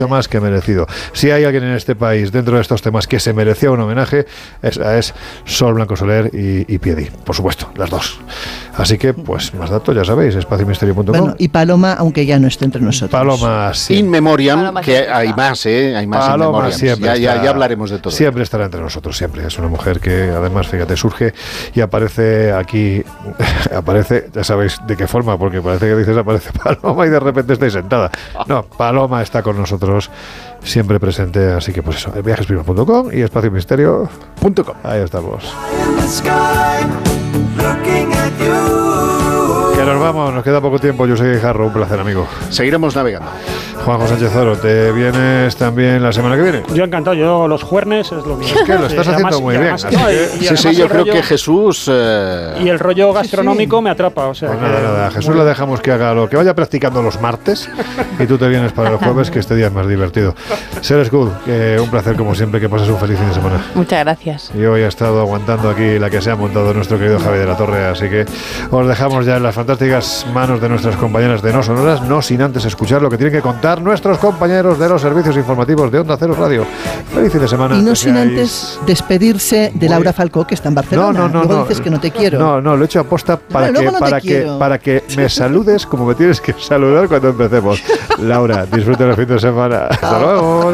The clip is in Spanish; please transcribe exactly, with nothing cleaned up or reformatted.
más que merecido. Si hay alguien en este país dentro de estos temas que se merecía un homenaje, esa es Sol Blanco Soler y, y Piedi, por supuesto, las dos. Así que, pues, más datos, ya sabéis, espacio misterio punto com. Bueno, y Paloma, aunque ya no esté entre nosotros. Paloma, sí. In memoriam, Paloma que siempre hay está. más, ¿eh? Hay más Paloma in memoriam. siempre Ya, ya, está- ya hablaremos de todo. Siempre estará entre nosotros, siempre. Es una mujer que, además, fíjate, surge y aparece aquí, aparece, ya sabéis de qué forma, porque parece que dices aparece Paloma y de repente estáis sentada. No, Paloma está con nosotros, siempre presente, así que pues eso, viajesprima punto com y espacio misterio punto com. Ahí estamos. Que nos vamos, nos queda poco tiempo. Yo soy Guijarro, un placer, amigo. Seguiremos navegando. Juanjo Sánchez Oro, ¿te vienes también la semana que viene? Yo encantado, yo los juernes es lo mío. Es que lo estás Sí, haciendo además- muy y bien, además- así no, y- que- y Sí, además sí, yo el creo rollo- que Jesús... eh, Y el rollo gastronómico me atrapa, o sea... Pues que- nada, nada, a Jesús le dejamos que haga lo que vaya practicando los martes y tú te vienes para el jueves, que este día es más divertido. Seres Good, que un placer como siempre, que pases un feliz fin de semana. Muchas gracias. Y hoy ha estado aguantando aquí la que se ha montado nuestro querido Javi de la Torre, así que os dejamos ya en las fantásticas manos de nuestras compañeras de No Sonoras, no sin antes escuchar lo que tienen que contar nuestros compañeros de los servicios informativos de Onda Cero Radio. Feliz fin de semana. Y no que sin seáis- antes despedirse de Muy- Laura Falcó, que está en Barcelona. No, no, no, Luego no. dices que no te quiero. No, no, lo he hecho aposta para No, que luego no te para que quiero. para que me saludes como me tienes que saludar cuando empecemos. Laura, disfruten el fin de semana. Hasta luego.